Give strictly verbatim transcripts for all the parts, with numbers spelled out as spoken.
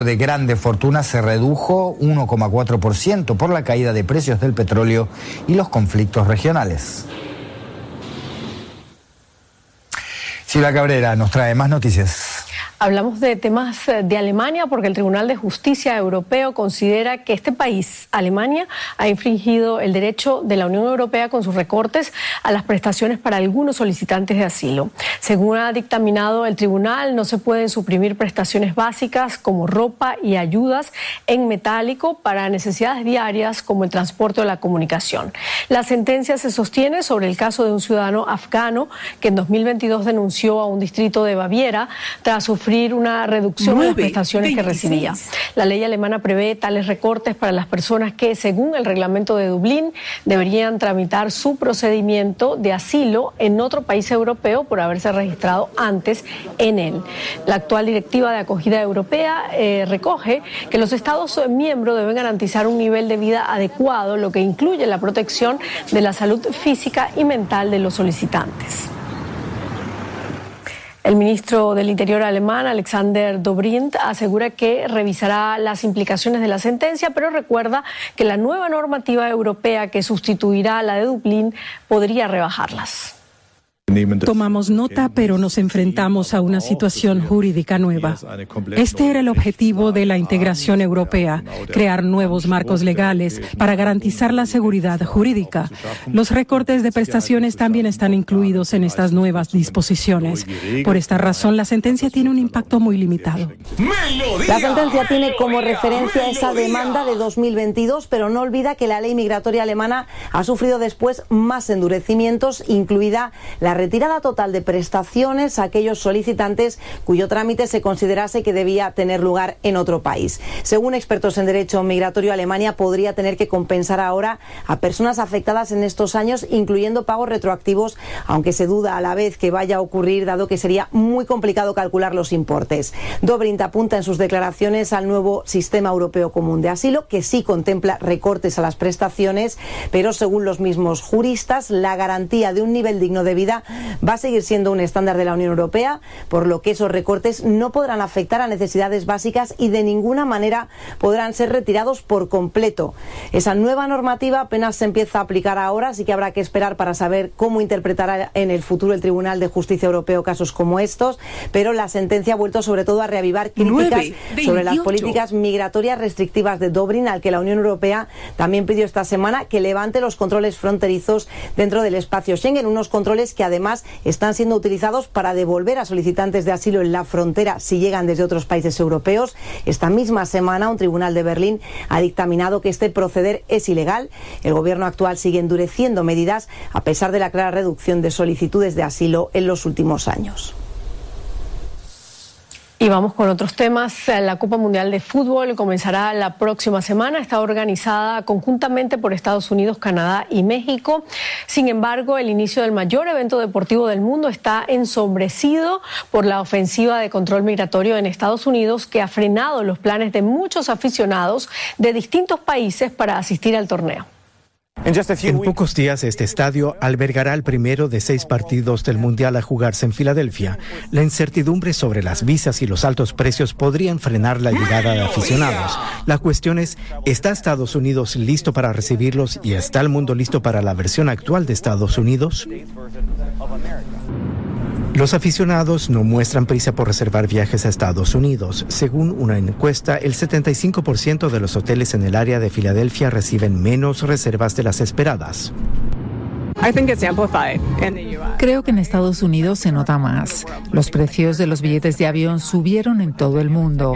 de grandes fortunas se redujo uno coma cuatro por ciento por la caída de precios del petróleo y los conflictos regionales. Silvia Cabrera nos trae más noticias. Hablamos de temas de Alemania porque el Tribunal de Justicia Europeo considera que este país, Alemania, ha infringido el derecho de la Unión Europea con sus recortes a las prestaciones para algunos solicitantes de asilo. Según ha dictaminado el tribunal, no se pueden suprimir prestaciones básicas como ropa y ayudas en metálico para necesidades diarias como el transporte o la comunicación. La sentencia se sostiene sobre el caso de un ciudadano afgano que en dos mil veintidós denunció a un distrito de Baviera tras sufrir una reducción de las prestaciones que recibía. La ley alemana prevé tales recortes para las personas que, según el reglamento de Dublín, deberían tramitar su procedimiento de asilo en otro país europeo por haberse registrado antes en él. La actual directiva de acogida europea eh, recoge que los Estados miembros deben garantizar un nivel de vida adecuado, lo que incluye la protección de la salud física y mental de los solicitantes. El ministro del Interior alemán, Alexander Dobrindt, asegura que revisará las implicaciones de la sentencia, pero recuerda que la nueva normativa europea que sustituirá a la de Dublín podría rebajarlas. Tomamos nota, pero nos enfrentamos a una situación jurídica nueva. Este era el objetivo de la integración europea, crear nuevos marcos legales para garantizar la seguridad jurídica. Los recortes de prestaciones también están incluidos en estas nuevas disposiciones. Por esta razón, la sentencia tiene un impacto muy limitado. La sentencia tiene como referencia esa demanda de dos mil veintidós, pero no olvida que la ley migratoria alemana ha sufrido después más endurecimientos, incluida la retirada total de prestaciones a aquellos solicitantes cuyo trámite se considerase que debía tener lugar en otro país. Según expertos en derecho migratorio, Alemania podría tener que compensar ahora a personas afectadas en estos años, incluyendo pagos retroactivos, aunque se duda a la vez que vaya a ocurrir, dado que sería muy complicado calcular los importes. Dobrindt apunta en sus declaraciones al nuevo sistema europeo común de asilo, que sí contempla recortes a las prestaciones, pero según los mismos juristas, la garantía de un nivel digno de vida va a seguir siendo un estándar de la Unión Europea, por lo que esos recortes no podrán afectar a necesidades básicas y de ninguna manera podrán ser retirados por completo. Esa nueva normativa apenas se empieza a aplicar ahora, así que habrá que esperar para saber cómo interpretará en el futuro el Tribunal de Justicia Europeo casos como estos, pero la sentencia ha vuelto sobre todo a reavivar críticas sobre las políticas migratorias restrictivas de Dobrindt, al que la Unión Europea también pidió esta semana que levante los controles fronterizos dentro del espacio Schengen, unos controles que además están siendo utilizados para devolver a solicitantes de asilo en la frontera si llegan desde otros países europeos. Esta misma semana un tribunal de Berlín ha dictaminado que este proceder es ilegal. El gobierno actual sigue endureciendo medidas a pesar de la clara reducción de solicitudes de asilo en los últimos años. Y vamos con otros temas. La Copa Mundial de Fútbol comenzará la próxima semana. Está organizada conjuntamente por Estados Unidos, Canadá y México. Sin embargo, el inicio del mayor evento deportivo del mundo está ensombrecido por la ofensiva de control migratorio en Estados Unidos, que ha frenado los planes de muchos aficionados de distintos países para asistir al torneo. En pocos días, este estadio albergará el primero de seis partidos del Mundial a jugarse en Filadelfia. La incertidumbre sobre las visas y los altos precios podrían frenar la llegada de aficionados. La cuestión es, ¿está Estados Unidos listo para recibirlos y está el mundo listo para la versión actual de Estados Unidos? Los aficionados no muestran prisa por reservar viajes a Estados Unidos. Según una encuesta, el setenta y cinco por ciento de los hoteles en el área de Filadelfia reciben menos reservas de las esperadas. Creo que en Estados Unidos se nota más. Los precios de los billetes de avión subieron en todo el mundo.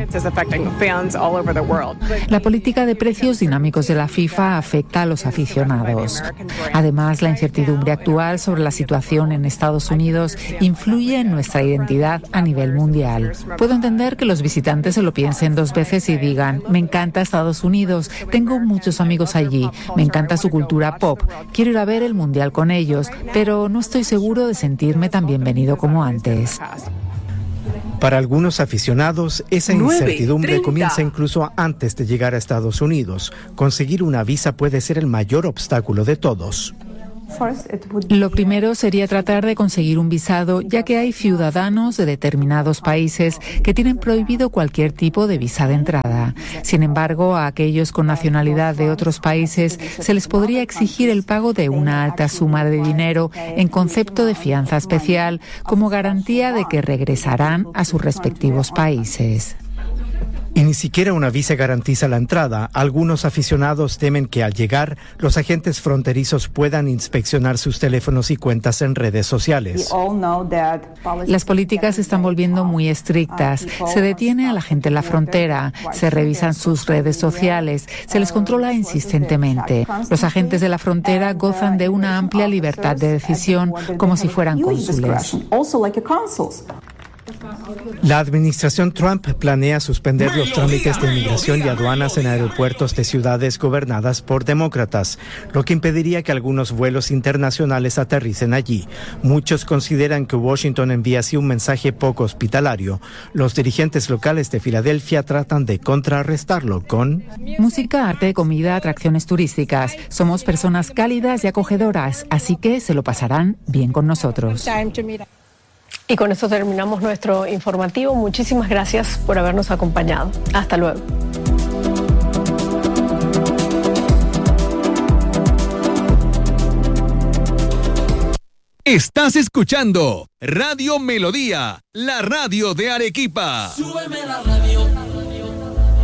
La política de precios dinámicos de la FIFA afecta a los aficionados. Además, la incertidumbre actual sobre la situación en Estados Unidos influye en nuestra identidad a nivel mundial. Puedo entender que los visitantes se lo piensen dos veces y digan, me encanta Estados Unidos, tengo muchos amigos allí, me encanta su cultura pop, quiero ir a ver el Mundial con ellos, pero no estoy seguro de sentirme tan bienvenido como antes. Para algunos aficionados, esa incertidumbre comienza incluso antes de llegar a Estados Unidos. Conseguir una visa puede ser el mayor obstáculo de todos. Lo primero sería tratar de conseguir un visado, ya que hay ciudadanos de determinados países que tienen prohibido cualquier tipo de visa de entrada. Sin embargo, a aquellos con nacionalidad de otros países se les podría exigir el pago de una alta suma de dinero en concepto de fianza especial como garantía de que regresarán a sus respectivos países. Y ni siquiera una visa garantiza la entrada. Algunos aficionados temen que al llegar, los agentes fronterizos puedan inspeccionar sus teléfonos y cuentas en redes sociales. Las políticas se están volviendo muy estrictas. Se detiene a la gente en la frontera, se revisan sus redes sociales, se les controla insistentemente. Los agentes de la frontera gozan de una amplia libertad de decisión, como si fueran cónsules. La administración Trump planea suspender los trámites de inmigración y aduanas en aeropuertos de ciudades gobernadas por demócratas, lo que impediría que algunos vuelos internacionales aterricen allí. Muchos consideran que Washington envía así un mensaje poco hospitalario. Los dirigentes locales de Filadelfia tratan de contrarrestarlo con música, arte, comida, atracciones turísticas. Somos personas cálidas y acogedoras, así que se lo pasarán bien con nosotros. Y con esto terminamos nuestro informativo. Muchísimas gracias por habernos acompañado. Hasta luego. Estás escuchando Radio Melodía, la radio de Arequipa. Súbeme la radio.